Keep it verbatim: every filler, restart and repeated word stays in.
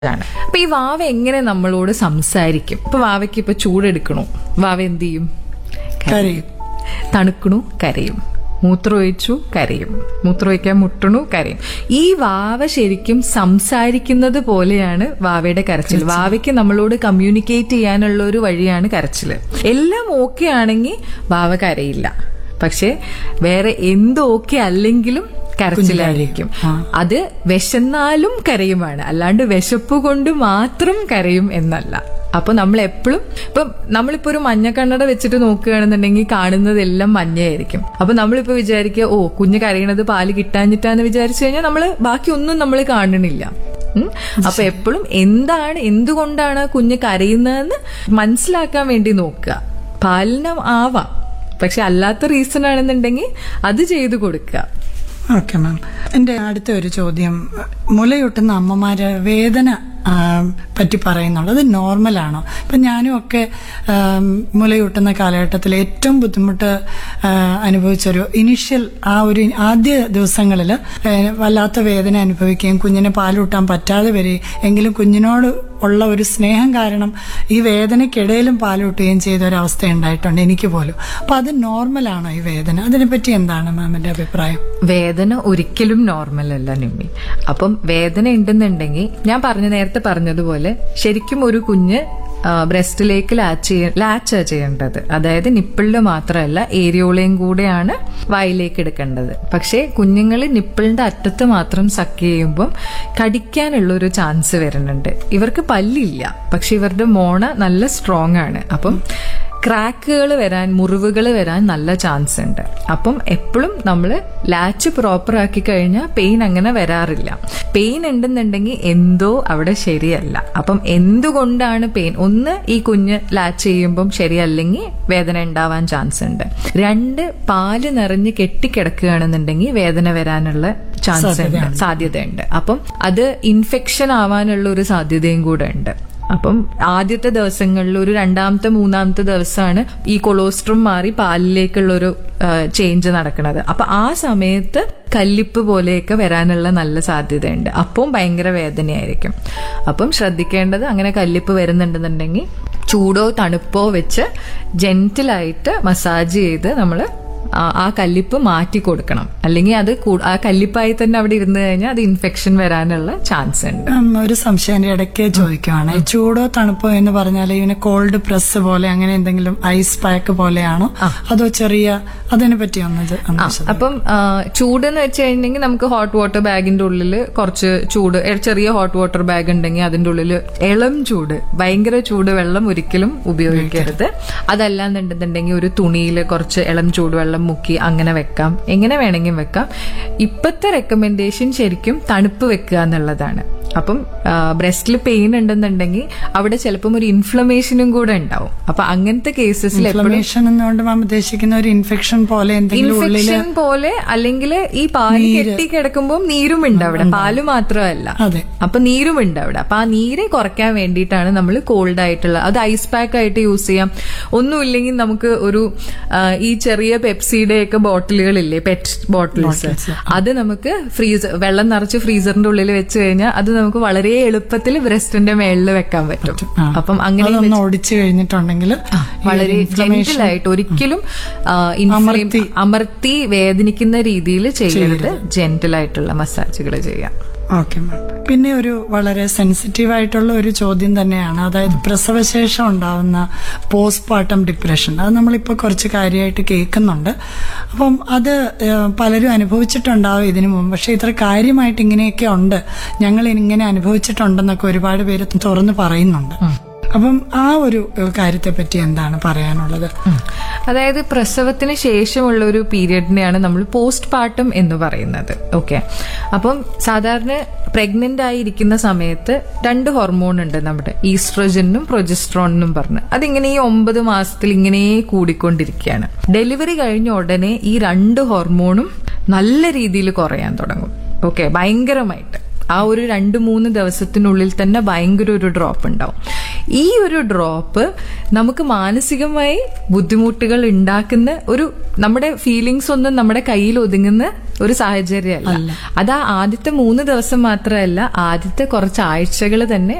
ാണ് അപ്പൊ ഈ വാവ എങ്ങനെ നമ്മളോട് സംസാരിക്കും? ഇപ്പൊ വാവയ്ക്ക് ഇപ്പൊ ചൂടെടുക്കണു, വാവ എന്ത് ചെയ്യും? കരയും. തണുക്കണു, കരയും. മൂത്രമൊഴിച്ചു, കരയും. മൂത്രമൊഴിക്കാൻ മുട്ടണു, കരയും. ഈ വാവ ശരിക്കും സംസാരിക്കുന്നത് പോലെയാണ് വാവയുടെ കരച്ചിൽ. വാവയ്ക്ക് നമ്മളോട് കമ്മ്യൂണിക്കേറ്റ് ചെയ്യാനുള്ള ഒരു വഴിയാണ് കരച്ചില്. എല്ലാം ഓക്കെ ആണെങ്കിൽ വാവ കരയില്ല. പക്ഷെ വേറെ എന്ത് ഓക്കെ അല്ലെങ്കിലും കരച്ചിലായിരിക്കും. അത് വിശന്നാലും കരയുമാണ്, അല്ലാണ്ട് വിശപ്പ് കൊണ്ട് മാത്രം കരയും എന്നല്ല. അപ്പൊ നമ്മൾ എപ്പോഴും ഇപ്പം നമ്മളിപ്പോ ഒരു മഞ്ഞ കണ്ണട വെച്ചിട്ട് നോക്കുകയാണെന്നുണ്ടെങ്കിൽ കാണുന്നതെല്ലാം മഞ്ഞയായിരിക്കും. അപ്പൊ നമ്മളിപ്പോ വിചാരിക്കുക, ഓ കുഞ്ഞ് കരയണത് പാല് കിട്ടാഞ്ഞിട്ടാന്ന് വിചാരിച്ചു കഴിഞ്ഞാൽ നമ്മള് ബാക്കി ഒന്നും നമ്മൾ കാണണില്ല. അപ്പൊ എപ്പോഴും എന്താണ്, എന്തുകൊണ്ടാണ് കുഞ്ഞ് കരയുന്നതെന്ന് മനസ്സിലാക്കാൻ വേണ്ടി നോക്കുക. പാലിന് ആവാം, പക്ഷെ അല്ലാത്ത റീസൺ ആണെന്നുണ്ടെങ്കിൽ അത് ചെയ്തു കൊടുക്കുക. ഓക്കെ മാം, എന്റെ അടുത്ത ഒരു ചോദ്യം, മുലയൂട്ടുന്ന അമ്മമാര് വേദന പറ്റി പറയുന്നുണ്ട്, അത് നോർമലാണോ? ഇപ്പം ഞാനും ഒക്കെ മുലയൂട്ടുന്ന കാലഘട്ടത്തിൽ ഏറ്റവും ബുദ്ധിമുട്ട് അനുഭവിച്ചൊരു ഇനീഷ്യൽ ആ ഒരു ആദ്യ ദിവസങ്ങളിൽ വല്ലാത്ത വേദന അനുഭവിക്കുകയും കുഞ്ഞിനെ പാലൂട്ടാൻ പറ്റാതെ വരികയും എങ്കിലും കുഞ്ഞിനോട് ഉള്ള ഒരു സ്നേഹം കാരണം ഈ വേദനയ്ക്കിടയിലും പാലൂട്ടുകയും ചെയ്ത ഒരവസ്ഥ ഉണ്ടായിട്ടുണ്ട് എനിക്ക് പോലും. അപ്പൊ അത് നോർമലാണോ ഈ വേദന? അതിനെപ്പറ്റി എന്താണ് മാമിന്റെ അഭിപ്രായം? വേദന ഒരിക്കലും നോർമൽ അല്ല നിമ്മി. അപ്പം വേദന ഉണ്ടെന്നുണ്ടെങ്കിൽ ഞാൻ പറഞ്ഞ നേരത്തെ പറഞ്ഞതുപോലെ ശരിക്കും ഒരു കുഞ്ഞ് ബ്രസ്റ്റിലേക്ക് ലാച്ച് ലാച്ചാ ചെയ്യേണ്ടത്. അതായത് നിപ്പിളില് മാത്രമല്ല ഏരിയോളയും കൂടെയാണ് വായിലേക്ക് എടുക്കേണ്ടത്. പക്ഷേ കുഞ്ഞുങ്ങൾ നിപ്പിളിന്റെ അറ്റത്ത് മാത്രം സക്ക് ചെയ്യുമ്പം കടിക്കാനുള്ള ഒരു ചാൻസ് വരുന്നുണ്ട്. ഇവർക്ക് പല്ലില്ല, പക്ഷെ ഇവരുടെ മോണ നല്ല സ്ട്രോങ് ആണ്. അപ്പം ക്രാക്കുകൾ വരാൻ, മുറിവുകൾ വരാൻ നല്ല ചാൻസ് ഉണ്ട്. അപ്പം എപ്പോഴും നമ്മൾ ലാച്ച് പ്രോപ്പർ ആക്കി കഴിഞ്ഞാൽ പെയിൻ അങ്ങനെ വരാറില്ല. പെയിൻ ഉണ്ടെന്നുണ്ടെങ്കിൽ എന്തോ അവിടെ ശരിയല്ല. അപ്പം എന്തുകൊണ്ടാണ് പെയിൻ? ഒന്ന്, ഈ കുഞ്ഞ് ലാച്ച് ചെയ്യുമ്പം ശരിയല്ലെങ്കിൽ വേദന ഉണ്ടാവാൻ ചാൻസ് ഉണ്ട്. രണ്ട്, പാല് നിറഞ്ഞ് കെട്ടിക്കിടക്കുകയാണെന്നുണ്ടെങ്കിൽ വേദന വരാനുള്ള ചാൻസ് ഉണ്ട്, സാധ്യതയുണ്ട്. അപ്പം അത് ഇൻഫെക്ഷൻ ആവാനുള്ള ഒരു സാധ്യതയും കൂടെ ഉണ്ട്. അപ്പം ആദ്യത്തെ ദിവസങ്ങളിൽ ഒരു രണ്ടാമത്തെ മൂന്നാമത്തെ ദിവസമാണ് ഈ കൊളോസ്ട്രം മാറി പാലിലേക്കുള്ള ഒരു ചേഞ്ച് നടക്കുന്നത്. അപ്പൊ ആ സമയത്ത് കല്ലിപ്പ് പോലെയൊക്കെ വരാനുള്ള നല്ല സാധ്യതയുണ്ട്. അപ്പം ഭയങ്കര വേദനയായിരിക്കും. അപ്പം ശ്രദ്ധിക്കേണ്ടത്, അങ്ങനെ കല്ലിപ്പ് വരുന്നുണ്ടെന്നുണ്ടെങ്കിൽ ചൂടോ തണുപ്പോ വെച്ച് ജെന്റിലായിട്ട് മസാജ് ചെയ്ത് നമ്മൾ ആ കല്ലിപ്പ് മാറ്റി കൊടുക്കണം. അല്ലെങ്കിൽ അത് ആ കല്ലിപ്പായി തന്നെ അവിടെ ഇരുന്ന് കഴിഞ്ഞാൽ അത് ഇൻഫെക്ഷൻ വരാനുള്ള ചാൻസ് ഉണ്ട്. ഒരു സംശയം ഇടയ്ക്ക് ചോദിക്കുവാണ്, ചൂടോ തണുപ്പോ എന്ന് പറഞ്ഞാൽ ഇവന് കോൾഡ് പ്രസ് പോലെ അങ്ങനെ എന്തെങ്കിലും ഐസ് പാക്ക് പോലെയാണോ, അതോ ചെറിയ, അതിനെ പറ്റി ഒന്ന്? അപ്പം ചൂട് എന്ന് വെച്ച് കഴിഞ്ഞെങ്കിൽ നമുക്ക് ഹോട്ട് വാട്ടർ ബാഗിന്റെ ഉള്ളിൽ കുറച്ച് ചൂട്, ചെറിയ ഹോട്ട് വാട്ടർ ബാഗ് ഉണ്ടെങ്കിൽ അതിന്റെ ഉള്ളിൽ ഇളം ചൂട്, ഭയങ്കര ചൂട് വെള്ളം ഒരിക്കലും ഉപയോഗിക്കരുത്. അതല്ലാന്നുണ്ടെന്നുണ്ടെങ്കിൽ ഒരു തുണിയിൽ കുറച്ച് ഇളം ചൂടുവെള്ളം മുക്കി അങ്ങനെ വെക്കാം, എങ്ങനെ വേണമെങ്കിലും വെക്കാം. ഇപ്പത്തെ റെക്കമെൻഡേഷൻ ശരിക്കും തണുപ്പ് വെക്കുക എന്നുള്ളതാണ്. അപ്പം ബ്രസ്റ്റിൽ പെയിൻ ഉണ്ടെന്നുണ്ടെങ്കിൽ അവിടെ ചിലപ്പം ഒരു ഇൻഫ്ലമേഷനും കൂടെ ഉണ്ടാവും. അപ്പൊ അങ്ങനത്തെ കേസസിൽ ഉദ്ദേശിക്കുന്ന ഒരു ഇൻഫെക്ഷൻ പോലെ ഇൻഫെക്ഷൻ പോലെ അല്ലെങ്കിൽ ഈ പാല് കെട്ടിക്കിടക്കുമ്പോൾ നീരും ഉണ്ട് അവിടെ, പാല് മാത്രമല്ല, അപ്പൊ നീരും ഉണ്ട് അവിടെ. അപ്പൊ ആ നീര് കുറയ്ക്കാൻ വേണ്ടിയിട്ടാണ് നമ്മൾ കോൾഡ് ആയിട്ടുള്ള, അത് ഐസ് പാക്ക് ആയിട്ട് യൂസ് ചെയ്യാം. ഒന്നുമില്ലെങ്കിൽ നമുക്ക് ഒരു ഈ ചെറിയ പെപ്സിയുടെ ഒക്കെ ബോട്ടിലുകളില്ലേ, പെറ്റ് ബോട്ടിൽസ്, അത് നമുക്ക് ഫ്രീസർ വെള്ളം നിറച്ച് ഫ്രീസറിന്റെ ഉള്ളിൽ വെച്ച് കഴിഞ്ഞാൽ അത് നമുക്ക് വളരെ എളുപ്പത്തിൽ ബ്രസ്റ്റിന്റെ മേളിൽ വെക്കാൻ പറ്റും. അപ്പം അങ്ങനെ ഒടിച്ചു കഴിഞ്ഞിട്ടുണ്ടെങ്കിൽ വളരെ ജെന്റിലായിട്ട്, ഒരിക്കലും അമർത്തി വേദനിക്കുന്ന രീതിയിൽ ചെയ്യരുത്, ജെന്റിലായിട്ടുള്ള മസാജുകൾ ചെയ്യാം. Okay ma'am. പിന്നെ ഒരു വളരെ സെൻസിറ്റീവ് ആയിട്ടുള്ള ഒരു ചോദ്യം തന്നെയാണ്, അതായത് പ്രസവശേഷം ഉണ്ടാവുന്ന പോസ്റ്റ്മോർട്ടം ഡിപ്രഷൻ. അത് നമ്മളിപ്പോൾ കുറച്ച് കാര്യമായിട്ട് കേൾക്കുന്നുണ്ട്. അപ്പം അത് പലരും അനുഭവിച്ചിട്ടുണ്ടാവും ഇതിനു മുമ്പ്, പക്ഷെ ഇത്ര കാര്യമായിട്ട് ഇങ്ങനെയൊക്കെ ഉണ്ട്, ഞങ്ങൾ ഇങ്ങനെ അനുഭവിച്ചിട്ടുണ്ടെന്നൊക്കെ ഒരുപാട് പേര് തുറന്ന് പറയുന്നുണ്ട്. അപ്പം ആ ഒരു കാര്യത്തെ പറ്റി എന്താണ് പറയാനുള്ളത്? അതായത് പ്രസവത്തിന് ശേഷമുള്ള ഒരു പീരിയഡിനെയാണ് നമ്മൾ പോസ്റ്റ് പാർട്ടം എന്ന് പറയുന്നത്. ഓക്കെ, അപ്പം സാധാരണ പ്രഗ്നന്റ് ആയിരിക്കുന്ന സമയത്ത് രണ്ട് ഹോർമോൺ ഉണ്ട് നമ്മുടെ, ഈസ്ട്രോജനും പ്രൊജസ്ട്രോണും പറഞ്ഞ്. അതിങ്ങനെ ഈ ഒമ്പത് മാസത്തിൽ ഇങ്ങനെ കൂടിക്കൊണ്ടിരിക്കുകയാണ്. ഡെലിവറി കഴിഞ്ഞ ഉടനെ ഈ രണ്ട് ഹോർമോണും നല്ല രീതിയിൽ കുറയാൻ തുടങ്ങും. ഓക്കെ, ഭയങ്കരമായിട്ട് ആ ഒരു രണ്ട് മൂന്ന് ദിവസത്തിനുള്ളിൽ തന്നെ ഭയങ്കര ഒരു ഡ്രോപ്പ് ഉണ്ടാവും. ഈ ഒരു ഡ്രോപ്പ് നമുക്ക് മാനസികമായി ബുദ്ധിമുട്ടുകൾ ഉണ്ടാക്കുന്ന ഒരു, നമ്മുടെ ഫീലിങ്സ് ഒന്നും നമ്മുടെ കയ്യിൽ ഒതുങ്ങുന്ന ഒരു സാഹചര്യമല്ല. അത് ആ ആദ്യത്തെ മൂന്ന് ദിവസം മാത്രമല്ല, ആദ്യത്തെ കുറച്ച് ആഴ്ചകൾ തന്നെ